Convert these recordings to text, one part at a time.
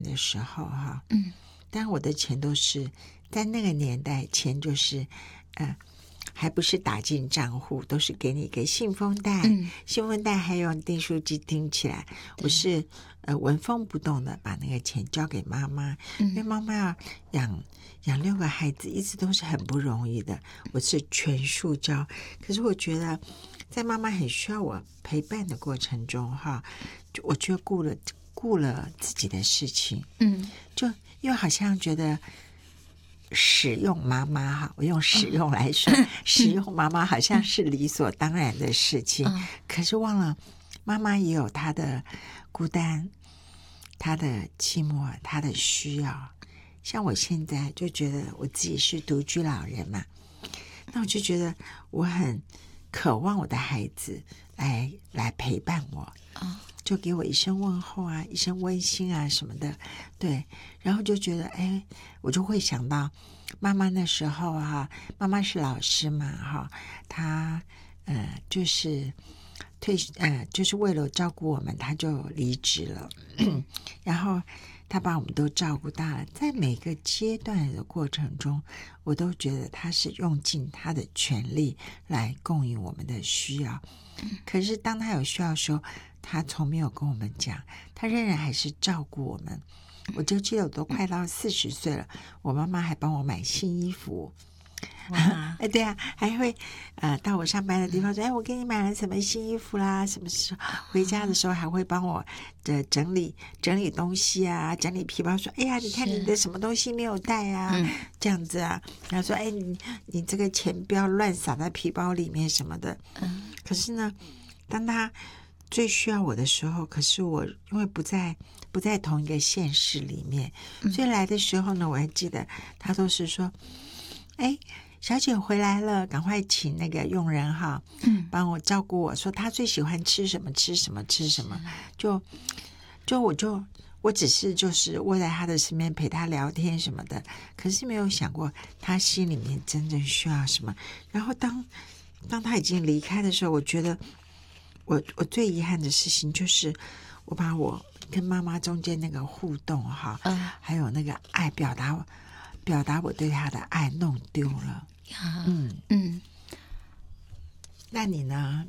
的时候哈，当然我的钱都是在那个年代，钱就是还不是打进账户，都是给你一个信封袋，信封袋还用订书机钉起来。我是纹风不动的把那个钱交给妈妈，因为妈妈要养6个孩子，一直都是很不容易的。我是全数交，可是我觉得在妈妈很需要我陪伴的过程中哈，我就顾了自己的事情，就又好像觉得使用妈妈哈，我用使用来说，使用妈妈好像是理所当然的事情，可是忘了妈妈也有她的孤单，她的寂寞，她的需要。像我现在就觉得我自己是独居老人嘛，那我就觉得我很渴望我的孩子来陪伴我，就给我一声问候啊，一声温馨啊什么的，对，然后就觉得我就会想到妈妈那时候啊，妈妈是老师嘛哈，她就是就是为了照顾我们，她就离职了，然后她把我们都照顾大了，在每个阶段的过程中，我都觉得她是用尽她的全力来供应我们的需要。可是当她有需要的时候，她从没有跟我们讲，她仍然还是照顾我们。我就记得我都快到40岁了，我妈妈还帮我买新衣服。对啊，还会到我上班的地方说，我给你买了什么新衣服啦，什么时候回家的时候还会帮我整理东西啊，整理皮包，说哎呀，你看你的什么东西没有带啊，这样子啊，然后说你这个钱不要乱撒在皮包里面什么的。可是呢，当他最需要我的时候，可是我因为不在同一个县市里面，所以来的时候呢，我还记得他都是说，小姐回来了，赶快请那个佣人哈，帮我照顾我，说他最喜欢吃什么吃什么吃什么，我只是就是窝在他的身边陪他聊天什么的，可是没有想过他心里面真正需要什么。然后当他已经离开的时候，我觉得我最遗憾的事情就是我把我跟妈妈中间那个互动哈，还有那个爱表达我对他的爱弄丢了。那你呢？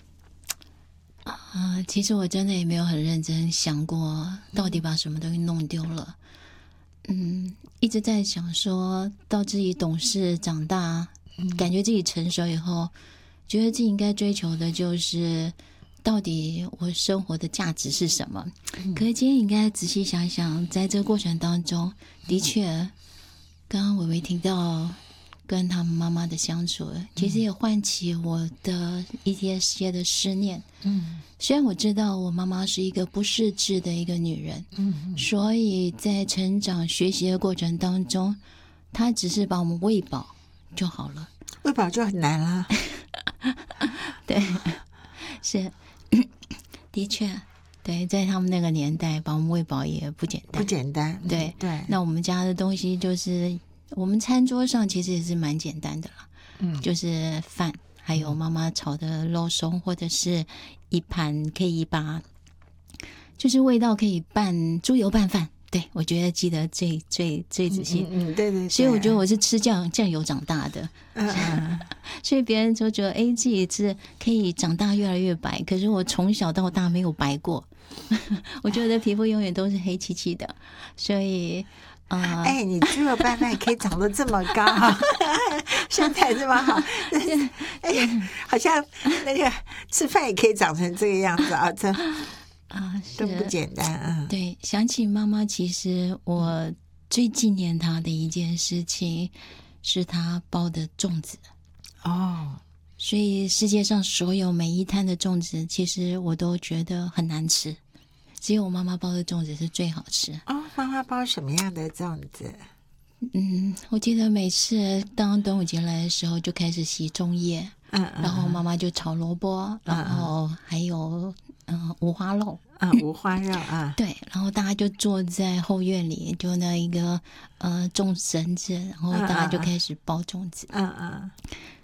其实我真的也没有很认真想过到底把什么东西弄丢了。一直在想说到自己懂事长大，感觉自己成熟以后，觉得自己应该追求的就是到底我生活的价值是什么。可是今天应该仔细想想，在这个过程当中，的确刚刚伟伟提到跟他们妈妈的相处，其实也唤起我的一些的思念。虽然我知道我妈妈是一个不识字的一个女人，所以在成长学习的过程当中，她只是把我们喂饱就好了。 喂饱就很难了。 对，是的确，对，在他们那个年代，把我们喂饱也不简单， 不简单。 对对。 那我们家的东西就是我们餐桌上其实也是蛮简单的啦，就是饭，还有妈妈炒的肉松，或者是一盘可以把，就是味道可以拌猪油拌饭。对，我觉得记得最仔细。 对。 所以我觉得我是吃酱油长大的。所以别人就觉得自己是可以长大越来越白，可是我从小到大没有白过。我觉得皮肤永远都是黑漆漆的，所以你猪肉拌饭可以长得这么高，身材这么好，好像那个吃饭也可以长成这个样子啊，真不简单。 对，想起妈妈，其实我最纪念她的一件事情是她包的粽子。所以世界上所有每一摊的粽子，其实我都觉得很难吃，只有我妈妈包的粽子是最好吃。 妈妈包什么样的粽子？ 我记得每次当端午节来的时候，就开始洗粽叶，然后妈妈就炒萝卜，然后还有五花肉。 五花肉啊， 对，然后大家就坐在后院里，就那一个种绳子，然后大家就开始包粽子。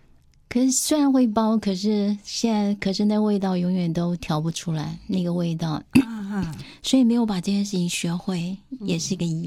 可是虽然会包，可是那味道永远都调不出来那个味道，所以没有把这件事情学会，也是一个遗